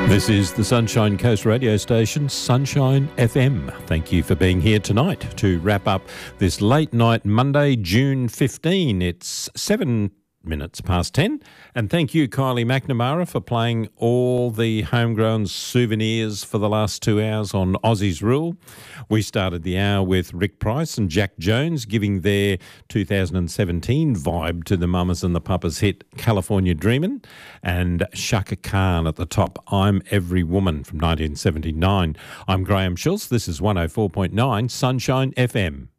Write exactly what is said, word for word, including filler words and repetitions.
This is the Sunshine Coast radio station, Sunshine F M. Thank you for being here tonight to wrap up this late night Monday, June fifteenth. It's seven minutes past ten. And thank you, Kylie McNamara, for playing all the homegrown souvenirs for the last two hours on Aussie's Rule. We started the hour with Rick Price and Jack Jones giving their two thousand seventeen vibe to the Mamas and the Papas hit California Dreamin', and Shaka Khan at the top, I'm Every Woman from nineteen seventy-nine. I'm Graham Schultz. This is one oh four point nine Sunshine F M.